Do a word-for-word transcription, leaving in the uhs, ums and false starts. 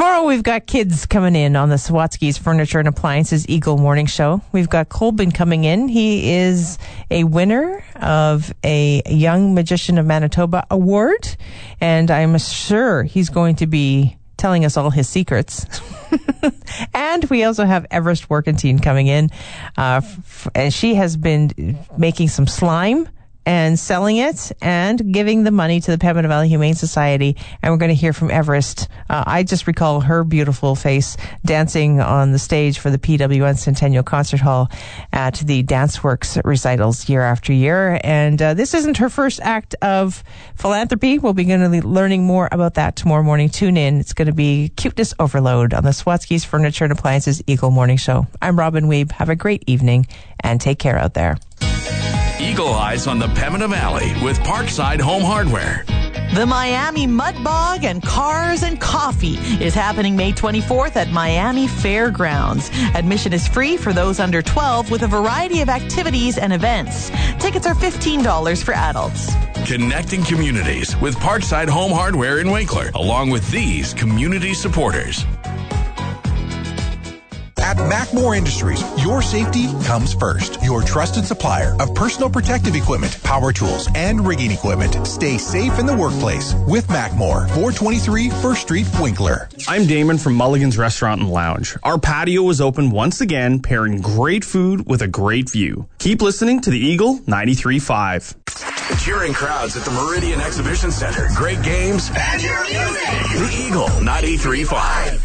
Tomorrow we've got kids coming in on the Sawatsky's Furniture and Appliances Eagle Morning Show. We've got Colbin coming in. He is a winner of a Young Magician of Manitoba award, and I'm sure he's going to be telling us all his secrets. And we also have Everest Workentine coming in, uh, f- and she has been making some slime and selling it and giving the money to the Pembina Valley Humane Society. And we're going to hear from Everest. Uh, I just recall her beautiful face dancing on the stage for the P W N Centennial Concert Hall at the DanceWorks recitals year after year. And uh, this isn't her first act of philanthropy. We'll be going to be learning more about that tomorrow morning. Tune in. It's going to be cuteness overload on the Sawatsky's Furniture and Appliances Eagle Morning Show. I'm Robin Weeb. Have a great evening and take care out there. Eagle Eyes on the Pembina Valley with Parkside Home Hardware. The Miami Mud Bog and Cars and Coffee is happening May twenty-fourth at Miami Fairgrounds. Admission is free for those under twelve with a variety of activities and events. Tickets are fifteen dollars for adults. Connecting communities with Parkside Home Hardware in Winkler, along with these community supporters. At Macmore Industries, your safety comes first. Your trusted supplier of personal protective equipment, power tools, and rigging equipment. Stay safe in the workplace with Macmore, four twenty-three First Street, Winkler. I'm Damon from Mulligan's Restaurant and Lounge. Our patio is open once again, pairing great food with a great view. Keep listening to the Eagle ninety-three point five. Cheering crowds at the Meridian Exhibition Center. Great games. And your music. The Eagle ninety-three point five.